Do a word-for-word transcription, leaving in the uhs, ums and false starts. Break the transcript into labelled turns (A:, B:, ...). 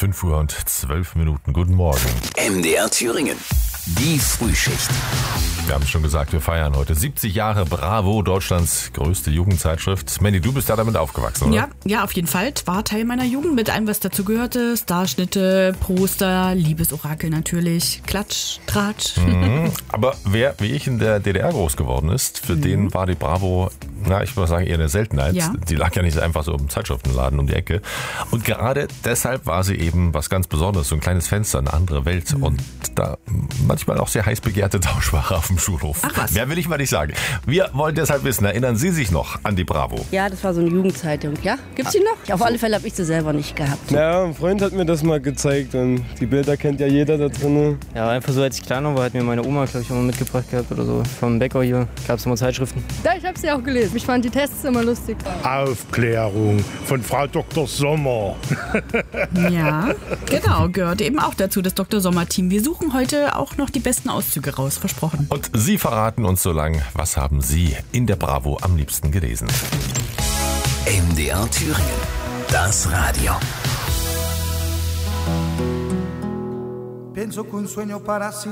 A: fünf Uhr und zwölf Minuten. Guten Morgen.
B: M D R Thüringen. Die Frühschicht.
A: Wir haben es schon gesagt, wir feiern heute siebzig Jahre Bravo, Deutschlands größte Jugendzeitschrift. Mandy, du bist ja damit aufgewachsen, oder?
C: Ja, ja, auf jeden Fall. War Teil meiner Jugend mit allem, was dazu gehörte. Starschnitte, Poster, Liebesorakel natürlich, Klatsch, Tratsch.
A: Mhm. Aber wer, wie ich, in der D D R groß geworden ist, für mhm. den war die Bravo, na, ich würde sagen, eher eine Seltenheit.
C: Ja.
A: Die lag ja nicht einfach so im Zeitschriftenladen um die Ecke. Und gerade deshalb war sie eben was ganz Besonderes, so ein kleines Fenster, eine andere Welt. Mhm. Und da manchmal auch sehr heiß begehrte Tauschware auf dem Schulhof.
C: Ach was.
A: Mehr will ich mal nicht sagen. Wir wollen deshalb wissen, erinnern Sie sich noch an die Bravo?
D: Ja, das war so eine Jugendzeitung. Ja, gibt's die noch? Auf alle Fälle habe ich sie selber nicht gehabt.
E: Ja, ein Freund hat mir das mal gezeigt und die Bilder kennt ja jeder da drin.
F: Ja, einfach so, als ich kleiner war, hat mir meine Oma, glaube ich, immer mitgebracht gehabt oder so. Vom Bäcker hier gab es immer Zeitschriften.
G: Ja, ich habe sie auch gelesen. Ich fand die Tests immer lustig.
H: Aufklärung von Frau Doktor Sommer.
C: Ja, genau, gehört eben auch dazu, das Doktor Sommer-Team. Wir suchen heute auch noch die besten Auszüge raus, versprochen.
A: Und Sie verraten uns so lang, was haben Sie in der Bravo am liebsten gelesen?
B: M D R Thüringen. Das Radio.
I: Penso que un sueño para siempre.